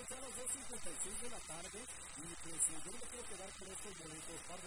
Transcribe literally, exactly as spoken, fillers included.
a las dos cincuenta y seis de la tarde y pues yo no me quiero quedar con estos momentos, par de